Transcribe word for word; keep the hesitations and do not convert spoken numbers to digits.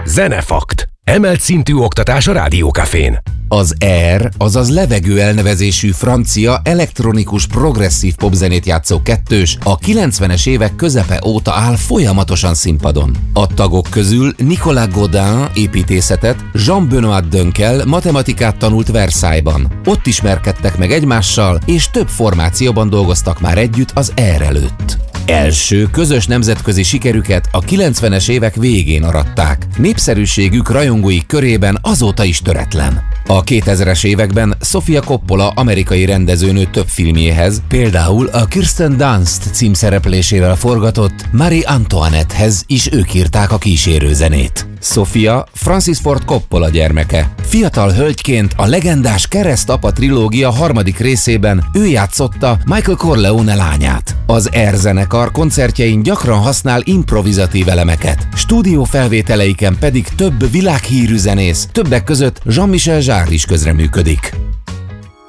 Zenefakt. Emelt szintű oktatás a Rádiókafén. Az Air, azaz levegő elnevezésű francia elektronikus progresszív popzenét játszó kettős a kilencvenes évek közepe óta áll folyamatosan színpadon. A tagok közül Nicolas Godin építészetet, Jean-Benoît Dönkel matematikát tanult Versailles-ban. Ott ismerkedtek meg egymással, és több formációban dolgoztak már együtt az Air előtt. Első közös nemzetközi sikerüket a kilencvenes évek végén aratták. Népszerűségük rajongói körében azóta is töretlen. A kétezres években Sofia Coppola amerikai rendezőnő több filmjéhez, például a Kirsten Dunst címszereplésével forgatott Marie Antoinette-hez is ők írták a kísérőzenét. Sofia Francis Ford Coppola gyermeke. Fiatal hölgyként a legendás Keresztapa trilógia harmadik részében ő játszotta Michael Corleone lányát. Az Air zenekar koncertjein gyakran használ improvizatív elemeket, stúdiófelvételeiken pedig több világhírű zenész, többek között Jean-Michel Jarre is közreműködik.